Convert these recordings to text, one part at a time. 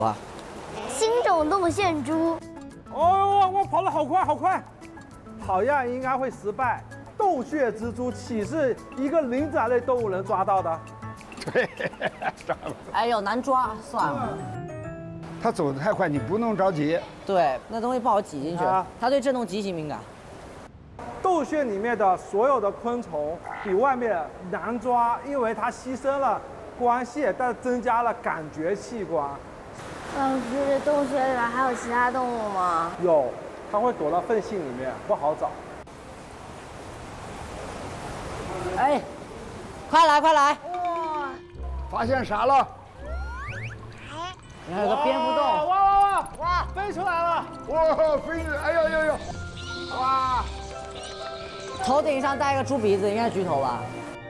哇， 新种洞线蛛。 哦，我跑得好快好快，好像应该会失败。洞穴蜘蛛岂是一个灵长类动物能抓到的？ 对，抓了。 哎呦，难抓，算了。 它走得太快，你不能着急。 对，那东西不好挤进去，它对震动极其敏感。 洞穴里面的所有的昆虫比外面难抓，因为它牺牲了光线，但增加了感觉器官。 老师，这洞穴里面还有其他动物吗？ 有，它会躲到缝隙里面，不好找。 哎，快来快来！ 哇， 发现啥了？ 你看有个蝙蝠洞。 哇，飞出来了！ 哇，飞着！哎呦呦呦！哇！ 头顶上戴个猪鼻子，应该是巨头吧？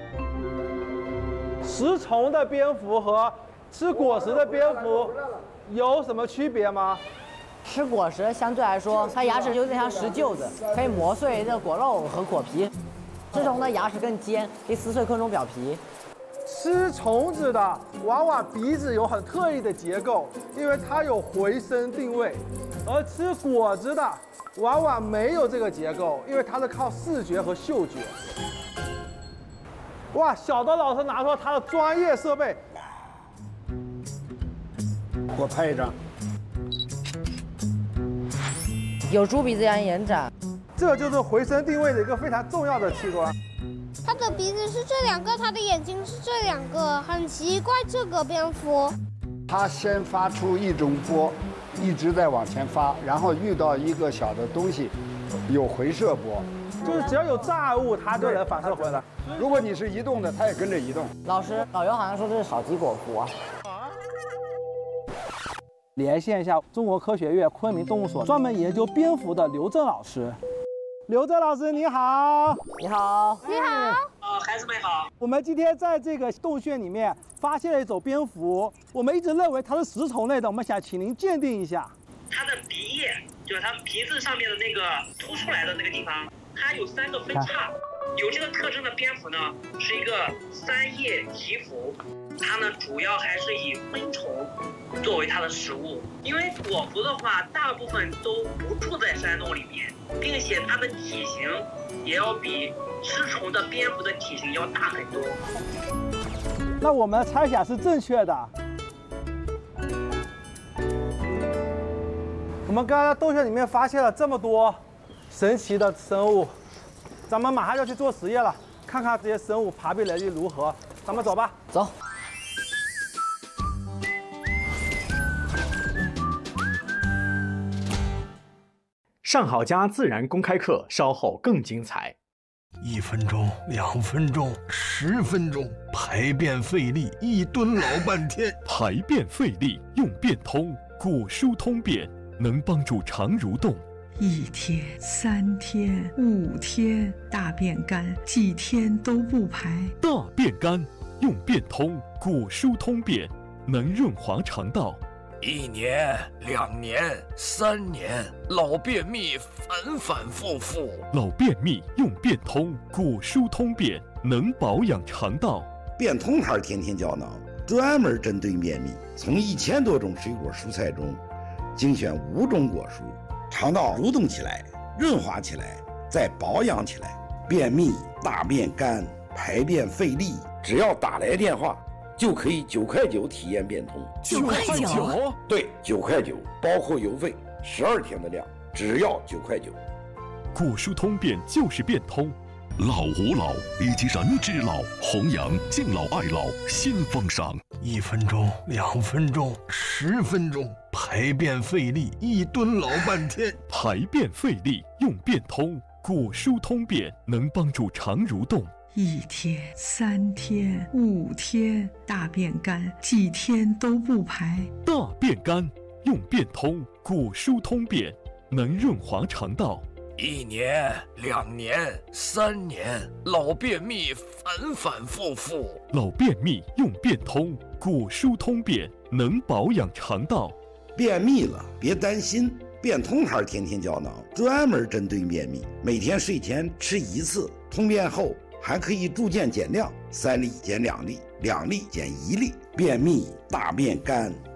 食虫的蝙蝠和吃果实的蝙蝠有什么区别吗？ 吃果实相对来说，它牙齿有点像石臼子，可以磨碎这个果肉和果皮。吃虫的牙齿更尖，可以撕碎昆虫表皮。 吃虫子的往往鼻子有很特异的结构，因为它有回声定位；而吃果子的往往没有这个结构，因为它是靠视觉和嗅觉。哇，小的老师拿出他的专业设备， 给我拍一张。 有猪鼻子牙延展， 这就是回声定位的一个非常重要的器官。 它的鼻子是这两个，它的眼睛是这两个，很奇怪。这个蝙蝠， 它先发出一种波，一直在往前发，然后遇到一个小的东西，有回射波， 就是只要有障碍物，它就能反射回来。 如果你是移动的，它也跟着移动。 老师，导游好像说这是少棘果蝠啊。 连线一下中国科学院昆明动物所专门研究蝙蝠的刘正老师。刘正老师你好。 你好。 你好。 孩子们好。 我们今天在这个洞穴里面发现了一种蝙蝠，我们一直认为它是食虫类的，我们想请您鉴定一下。 它的鼻叶，就是它鼻子上面的那个凸出来的那个地方，它有3个分叉。有这个特征的蝙蝠呢，是一个3叶棘蝠，它呢主要还是以昆虫作为它的食物。因为果蝠的话，大部分都不住在山洞里面，并且它的体型也要比吃虫的蝙蝠的体型要大很多。 那我们猜想是正确的。我们刚刚洞穴里面发现了这么多神奇的生物，咱们马上要去做实验了，看看这些生物爬病能力如何。咱们走吧。 走。 上好家自然公开课稍后更精彩。 1分钟、2分钟、10分钟，排便费力，1蹲老半天。 排便费力用便通，果蔬通便，能帮助肠蠕动。 1天、3天、5天，大便干，几天都不排。 大便干用便通，果蔬通便，能润滑肠道。 1年、2年、3年，老便秘反反复复。 老便秘用便通，果蔬通便，能保养肠道。 便通牌天天胶囊专门针对便秘，从1000多种水果蔬菜中精选5种果蔬，肠道蠕动起来，润滑起来，再保养起来。便秘、大便干、排便费力，只要打来电话就可以9块9体验便通。 9块9？ 对，9块9，包括邮费，12天的量，只要9块9。 果蔬通便就是便通。 老吾老以及人之老，弘扬敬老爱老新风尚。 1分钟、2分钟、10分钟，排便费力，1蹲老半天。 排便费力用便通，果蔬通便，能帮助肠蠕动。 1天、3天、5天，大便干，几天都不排。 大便干用便通，果蔬通便，能润滑肠道。 1年、2年、3年，老便秘反反复复。 老便秘用便通，果蔬通便，能保养肠道。 便秘了别担心，便通牌天天胶囊专门针对便秘，每天睡前吃1次，通便后还可以逐渐减量，3粒减2粒，2粒减1粒。便秘、大便干、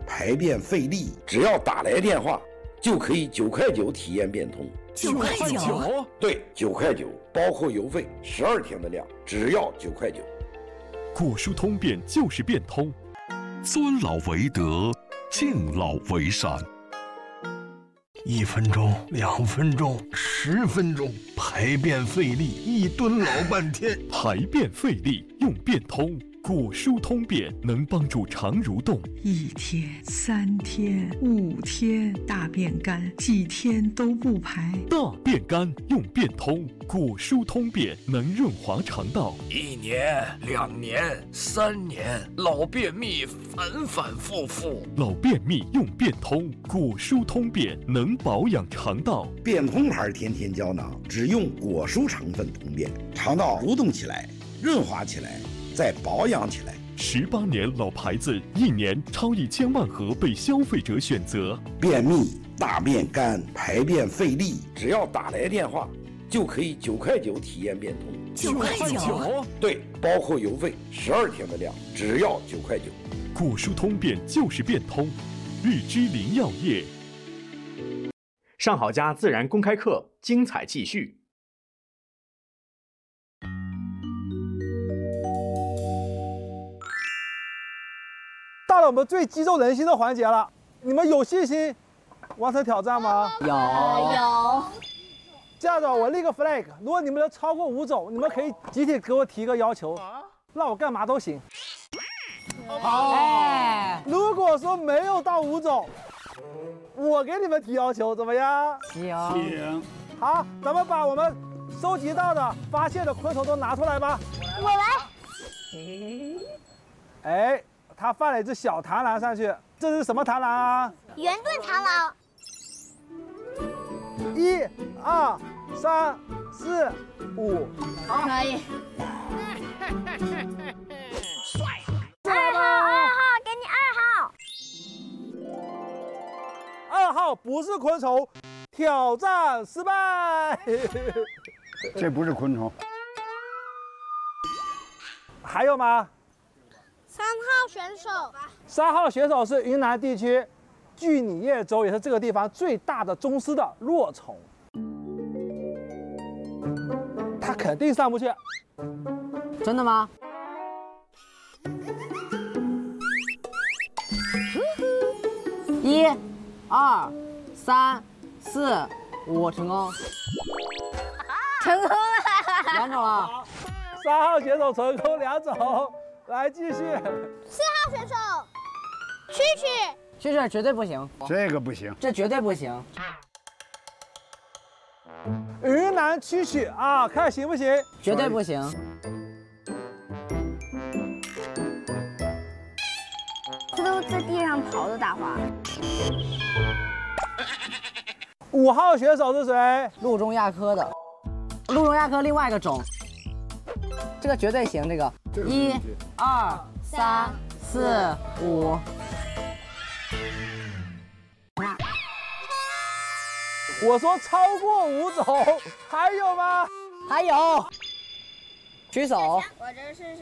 排便费力，只要打来电话，就可以9块9体验变通。 9块9？ 对，9块9，包括邮费，12天的量，只要9块9。 果蔬通便就是变通， 尊老为德，敬老为善。 1分钟、2分钟、10分钟，排便费力，1蹲老半天。 排便费力用变通，果蔬通便能帮助肠蠕动。 1天、3天、5天，大便干，几天都不排。 大便干用变通，果蔬通便能润滑肠道。 1年、2年、3年，老便秘反反复复。 老便秘用变通，果蔬通便能保养肠道。 变通牌天天胶囊，只用果蔬成分通便，肠道蠕动起来，润滑起来，再保养起来。 18年老牌子，1年超1000万盒被消费者选择。 便秘、大便干、排便费力，只要打来电话，就可以9块9体验变通。 9块9？ 对，包括邮费，12天的量，只要9块9。 果蔬通便就是变通，日之林药业。 上好家自然公开课精彩继续。 到了我们最击中人心的环节了，你们有信心完成挑战吗？ 有。 这样子，我立个 flag， 如果你们能超过5种，你们可以集体给我提一个要求，让我干嘛都行。好。哎。如果说没有到5种，我给你们提要求，怎么样？ 行。 好，咱们把我们收集到的、发现的昆虫都拿出来吧。 我来。 哎。 他放了一只小螳螂上去，这是什么螳螂啊？ 圆盾螳螂。 1、2、3、4、5， 可以。2号，给你2号。 2号不是昆虫，挑战失败。 这不是昆虫。 还有吗？ 3号选手 ，3号选手是云南地区巨拟叶州，也是这个地方最大的宗师的若虫，他肯定上不去。 真的吗？1、2、3、4、5，成功！ 成功了 ，2种了。 3号选手成功2种。 来继续 ，4号选手， 蛐蛐绝对不行， 这个不行， 这绝对不行。 云南蛐蛐啊，看行不行？ 绝对不行。 这都在地上跑的打滑。 5号选手是谁？ 陆中亚科的，陆中亚科另外一个种，这个绝对行，这个。 1、2、3、4、5。 我说超过5种，还有吗？ 还有。举手。 我这是。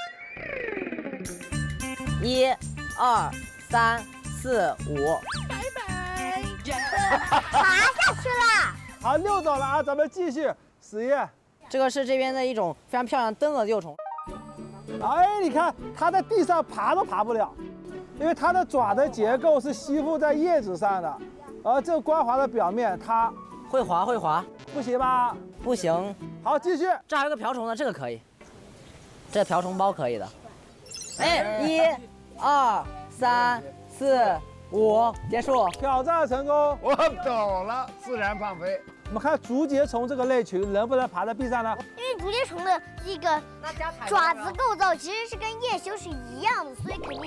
1、2、3、4、5。 拜拜。滑下去了。 好，6种了啊，咱们继续实验。 这个是这边的一种非常漂亮灯蛾幼虫。 哎，你看它在地上爬都爬不了，因为它的爪的结构是吸附在叶子上的，而这个光滑的表面它会滑， 不行吧？ 不行。 好，继续。 这还有个瓢虫呢，这个可以，这瓢虫包可以的。哎，1、2、3、4、5，结束， 挑战成功。 我懂了，自然放飞。 我们看竹节虫这个类群能不能爬在壁上呢？ 因为竹节虫的这个爪子构造其实是跟叶修是一样的，所以肯定。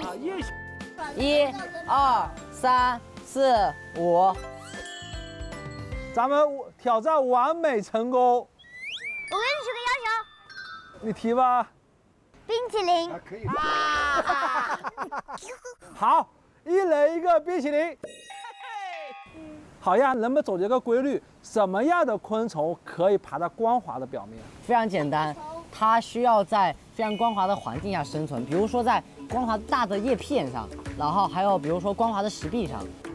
1、2、3、4、5， 咱们挑战完美成功。 我给你提个要求， 你提吧。 冰淇淋。 可以。 好，1人1个冰淇淋。好呀，能不能总结个规律？什么样的昆虫可以爬到光滑的表面？ 非常简单，它需要在非常光滑的环境下生存，比如说在光滑大的叶片上，然后还有比如说光滑的石壁上。